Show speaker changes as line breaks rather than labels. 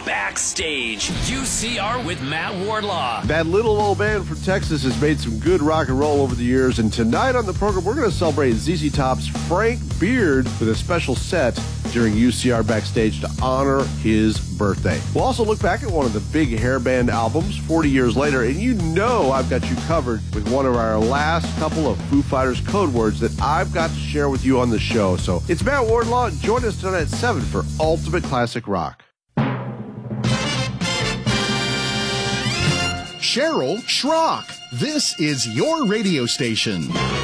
Backstage, UCR with Matt Wardlaw.
That little old band from Texas has made some good rock and roll over the years, and tonight on the program, we're going to celebrate ZZ Top's Frank Beard with a special set during UCR Backstage to honor his birthday. We'll also look back at one of the big hair band albums 40 years later, and you know I've got you covered with one of our last couple of Foo Fighters code words that I've got to share with you on the show. So it's Matt Wardlaw. Join us tonight at 7 for Ultimate Classic Rock.
Cheryl Schrock. This is your radio station.